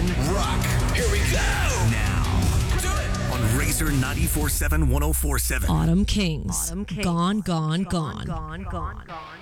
Rock. Here we go. Now. Do it. On Razor 94.7 104.7. Autumn Kings. Gone, gone, gone.